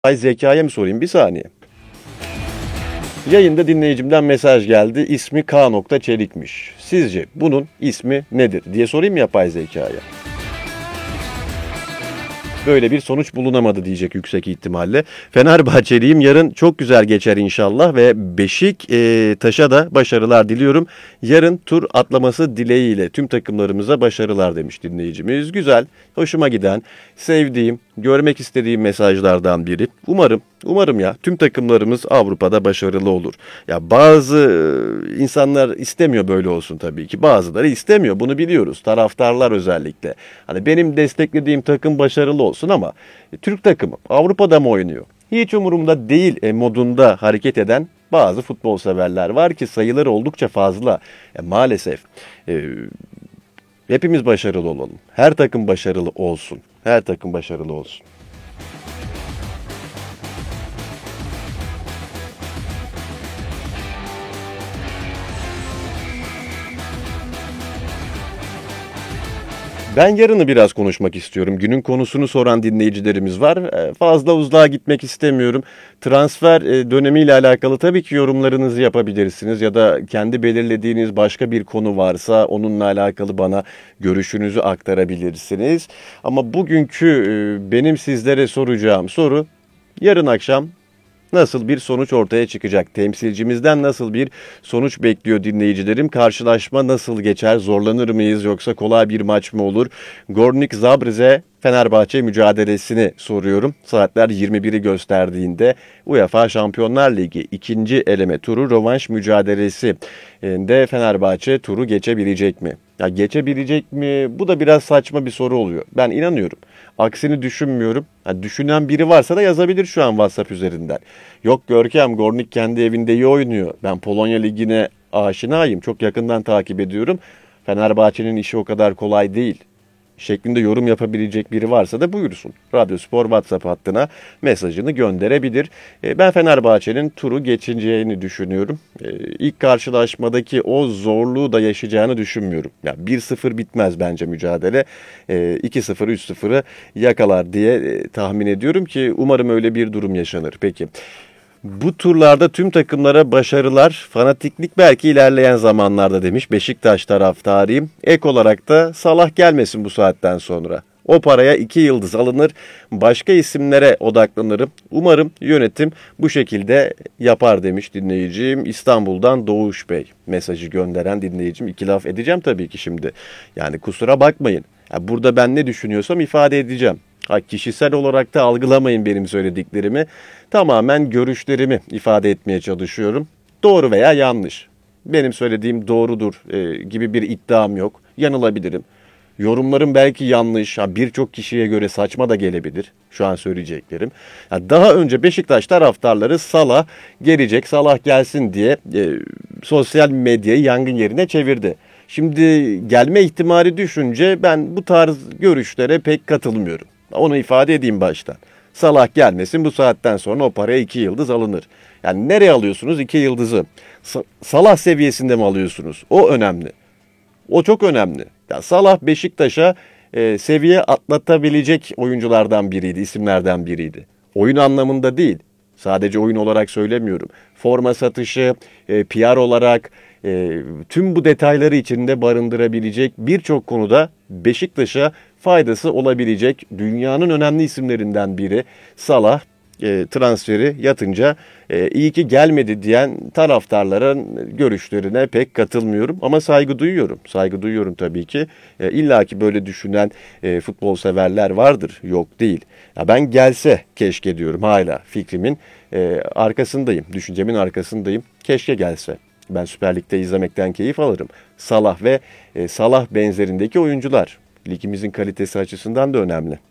Ay zekaya mı sorayım? Bir saniye. Yayında dinleyicimden mesaj geldi. İsmi K. Çelik'miş. Sizce bunun ismi nedir diye sorayım mı yapay zekaya? Böyle bir sonuç bulunamadı diyecek yüksek ihtimalle. Fenerbahçeliyim. Yarın çok güzel geçer inşallah ve Beşiktaş'a da başarılar diliyorum. Yarın tur atlaması dileğiyle tüm takımlarımıza başarılar demiş dinleyicimiz. Güzel, hoşuma giden, sevdiğim, görmek istediğim mesajlardan biri. Umarım ya tüm takımlarımız Avrupa'da başarılı olur. Ya bazı insanlar istemiyor böyle olsun tabii ki. Bazıları istemiyor. Bunu biliyoruz. Taraftarlar özellikle. Hani benim desteklediğim takım başarılı olsun ama Türk takımı Avrupa'da mı oynuyor? Hiç umurumda değil modunda hareket eden bazı futbol severler var ki sayıları oldukça fazla. Maalesef hepimiz başarılı olalım. Her takım başarılı olsun. Her takım başarılı olsun. Ben yarını biraz konuşmak istiyorum. Günün konusunu soran dinleyicilerimiz var. Fazla uzağa gitmek istemiyorum. Transfer dönemiyle alakalı tabii ki yorumlarınızı yapabilirsiniz ya da kendi belirlediğiniz başka bir konu varsa onunla alakalı bana görüşünüzü aktarabilirsiniz. Ama bugünkü benim sizlere soracağım soru yarın akşam nasıl bir sonuç ortaya çıkacak? Temsilcimizden nasıl bir sonuç bekliyor dinleyicilerim? Karşılaşma nasıl geçer? Zorlanır mıyız yoksa kolay bir maç mı olur? Gornik Zabrze Fenerbahçe mücadelesini soruyorum. Saatler 21'i gösterdiğinde UEFA Şampiyonlar Ligi ikinci eleme turu rövanş mücadelesi de Fenerbahçe turu geçebilecek mi? Ya geçebilecek mi? Bu da biraz saçma bir soru oluyor. Ben inanıyorum. Aksini düşünmüyorum. Ha, düşünen biri varsa da yazabilir şu an WhatsApp üzerinden. Yok Görkem, Gornik kendi evinde iyi oynuyor. Ben Polonya Ligi'ne aşinayım. Çok yakından takip ediyorum. Fenerbahçe'nin işi o kadar kolay değil şeklinde yorum yapabilecek biri varsa da buyursun. Radyospor WhatsApp hattına mesajını gönderebilir. Ben Fenerbahçe'nin turu geçeceğini düşünüyorum. İlk karşılaşmadaki o zorluğu da yaşayacağını düşünmüyorum. Ya 1-0 bitmez bence mücadele. 2-0, 3-0'ı yakalar diye tahmin ediyorum ki umarım öyle bir durum yaşanır. Peki. Bu turlarda tüm takımlara başarılar, fanatiklik belki ilerleyen zamanlarda demiş Beşiktaş taraftarıyım. Ek olarak da Salah gelmesin bu saatten sonra. O paraya 2 yıldız alınır, başka isimlere odaklanırım. Umarım yönetim bu şekilde yapar demiş dinleyicim. İstanbul'dan Doğuş Bey mesajı gönderen dinleyicim. İki laf edeceğim tabii ki şimdi. Yani kusura bakmayın. Ya burada ben ne düşünüyorsam ifade edeceğim. Kişisel olarak da algılamayın benim söylediklerimi. Tamamen görüşlerimi ifade etmeye çalışıyorum. Doğru veya yanlış. Benim söylediğim doğrudur gibi bir iddiam yok. Yanılabilirim. Yorumlarım belki yanlış. Birçok kişiye göre saçma da gelebilir. Şu an söyleyeceklerim. Daha önce Beşiktaş taraftarları Salah gelecek, Salah gelsin diye sosyal medyayı yangın yerine çevirdi. Şimdi gelme ihtimali düşünce ben bu tarz görüşlere pek katılmıyorum. Onu ifade edeyim baştan. Salah gelmesin bu saatten sonra o paraya 2 yıldız alınır. Yani nereye alıyorsunuz 2 yıldızı? Salah seviyesinde mi alıyorsunuz? O önemli. O çok önemli. Ya Salah Beşiktaş'a seviye atlatabilecek oyunculardan biriydi, isimlerden biriydi. Oyun anlamında değil. Sadece oyun olarak söylemiyorum. Forma satışı, PR olarak tüm bu detayları içinde barındırabilecek birçok konuda Beşiktaş'a faydası olabilecek dünyanın önemli isimlerinden biri Salah. Transferi yatınca iyi ki gelmedi diyen taraftarların görüşlerine pek katılmıyorum ama saygı duyuyorum. Saygı duyuyorum tabii ki. İlla ki böyle düşünen futbol severler vardır. Yok değil. Ya ben gelse keşke diyorum hala fikrimin arkasındayım. Düşüncemin arkasındayım. Keşke gelse. Ben Süper Lig'de izlemekten keyif alırım. Salah ve Salah benzerindeki oyuncular ligimizin kalitesi açısından da önemli.